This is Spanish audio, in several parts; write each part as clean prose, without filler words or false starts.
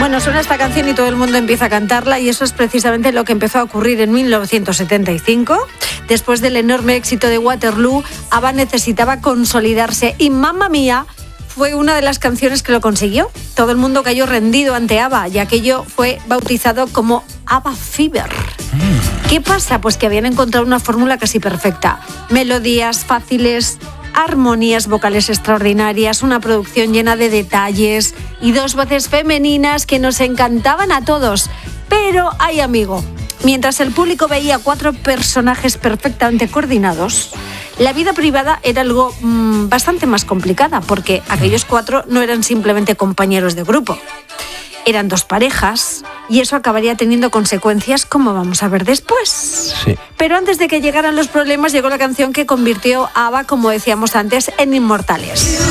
Bueno, suena esta canción y todo el mundo empieza a cantarla, y eso es precisamente lo que empezó a ocurrir en 1975. Después del enorme éxito de Waterloo, ABBA necesitaba consolidarse y Mamma Mía fue una de las canciones que lo consiguió. Todo el mundo cayó rendido ante ABBA y aquello fue bautizado como ABBA Fever. ¿Qué pasa? Pues que habían encontrado una fórmula casi perfecta. Melodías fáciles, armonías vocales extraordinarias, una producción llena de detalles y dos voces femeninas que nos encantaban a todos. Pero, ay amigo, mientras el público veía 4 personajes perfectamente coordinados, la vida privada era algo bastante más complicada, porque aquellos 4 no eran simplemente compañeros de grupo. Eran 2 parejas y eso acabaría teniendo consecuencias, como vamos a ver después. Sí. Pero antes de que llegaran los problemas, llegó la canción que convirtió a ABBA, como decíamos antes, en inmortales.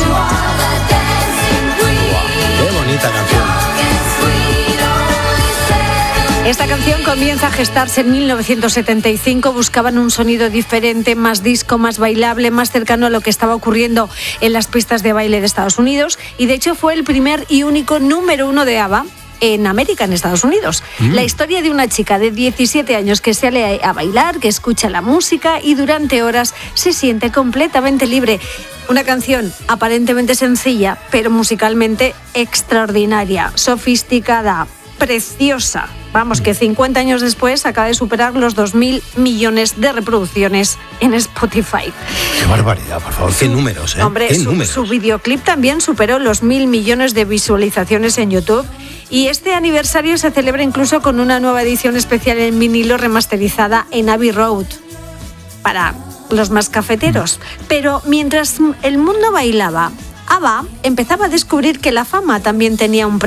¡Qué bonita canción! Esta canción comienza a gestarse en 1975. Buscaban un sonido diferente, más disco, más bailable, más cercano a lo que estaba ocurriendo en las pistas de baile de Estados Unidos. Y de hecho fue el primer y único número 1 de ABBA en América, en Estados Unidos. La historia de una chica de 17 años que sale a bailar, que escucha la música y durante horas se siente completamente libre. Una canción aparentemente sencilla, pero musicalmente extraordinaria, sofisticada, preciosa. Vamos, que 50 años después acaba de superar los 2.000 millones de reproducciones en Spotify. ¡Qué barbaridad, por favor! ¡Qué números, eh! Hombre, ¡Qué números! Su videoclip también superó los 1.000 millones de visualizaciones en YouTube. Y este aniversario se celebra incluso con una nueva edición especial en vinilo remasterizada en Abbey Road para los más cafeteros. Pero mientras el mundo bailaba, ABBA empezaba a descubrir que la fama también tenía un precio.